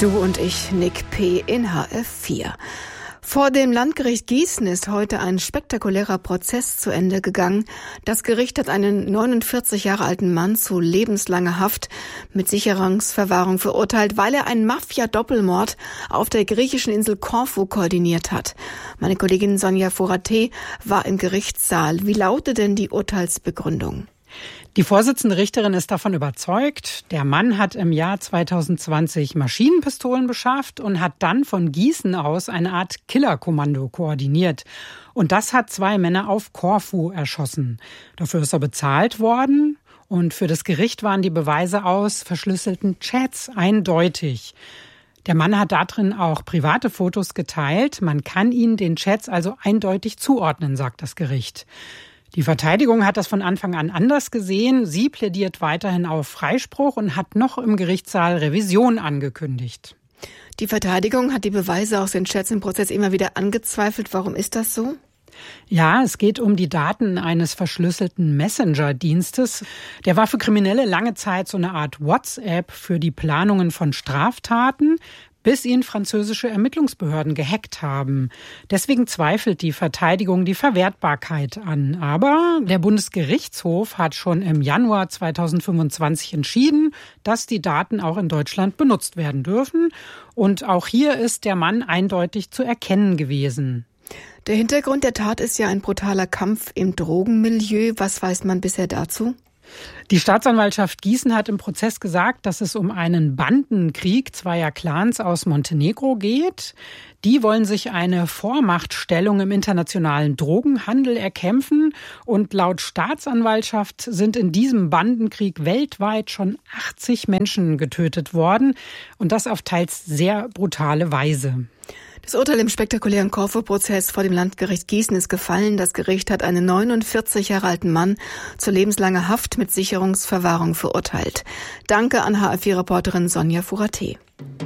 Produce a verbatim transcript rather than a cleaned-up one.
Du und ich, Nick P. in H F vier. Vor dem Landgericht Gießen ist heute ein spektakulärer Prozess zu Ende gegangen. Das Gericht hat einen neunundvierzig Jahre alten Mann zu lebenslanger Haft mit Sicherungsverwahrung verurteilt, weil er einen Mafia-Doppelmord auf der griechischen Insel Korfu koordiniert hat. Meine Kollegin Sonja Foraté war im Gerichtssaal. Wie lautet denn die Urteilsbegründung? Die Vorsitzende Richterin ist davon überzeugt, der Mann hat im Jahr zweitausendzwanzig Maschinenpistolen beschafft und hat dann von Gießen aus eine Art Killerkommando koordiniert. Und das hat zwei Männer auf Korfu erschossen. Dafür ist er bezahlt worden. Und für das Gericht waren die Beweise aus verschlüsselten Chats eindeutig. Der Mann hat darin auch private Fotos geteilt. Man kann ihn den Chats also eindeutig zuordnen, sagt das Gericht. Die Verteidigung hat das von Anfang an anders gesehen. Sie plädiert weiterhin auf Freispruch und hat noch im Gerichtssaal Revision angekündigt. Die Verteidigung hat die Beweise aus den Chats im Prozess immer wieder angezweifelt. Warum ist das so? Ja, es geht um die Daten eines verschlüsselten Messenger-Dienstes. Der war für Kriminelle lange Zeit so eine Art WhatsApp für die Planungen von Straftaten, bis ihn französische Ermittlungsbehörden gehackt haben. Deswegen zweifelt die Verteidigung die Verwertbarkeit an. Aber der Bundesgerichtshof hat schon im Januar zweitausendfünfundzwanzig entschieden, dass die Daten auch in Deutschland benutzt werden dürfen. Und auch hier ist der Mann eindeutig zu erkennen gewesen. Der Hintergrund der Tat ist ja ein brutaler Kampf im Drogenmilieu. Was weiß man bisher dazu? Die Staatsanwaltschaft Gießen hat im Prozess gesagt, dass es um einen Bandenkrieg zweier Clans aus Montenegro geht. Die wollen sich eine Vormachtstellung im internationalen Drogenhandel erkämpfen. Und laut Staatsanwaltschaft sind in diesem Bandenkrieg weltweit schon achtzig Menschen getötet worden. Und das auf teils sehr brutale Weise. Das Urteil im spektakulären Korfu-Prozess vor dem Landgericht Gießen ist gefallen. Das Gericht hat einen neunundvierzig Jahre alten Mann zu lebenslanger Haft mit Sicherungsverwahrung verurteilt. Danke an H F vier Reporterin Sonja Foraté.